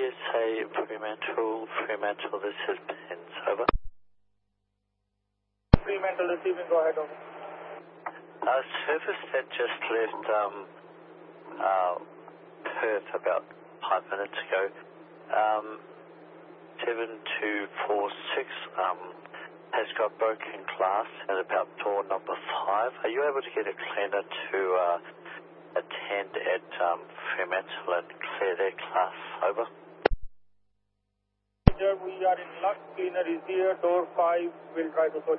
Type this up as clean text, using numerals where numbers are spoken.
PSA Fremantle, this is Pence, over. Fremantle receiving, go ahead, over. Service that just left Perth about 5 minutes ago, 7246 has got broken glass at about door number 5. Are you able to get a cleaner to attend at Fremantle and clear their glass, over? We are in luck, cleaner is here, door 5, we'll try to sort